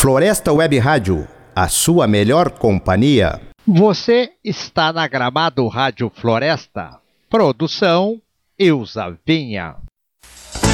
Floresta Web Rádio, a sua melhor companhia. Você está na Gramado Rádio Floresta. Produção Ilza Vinha.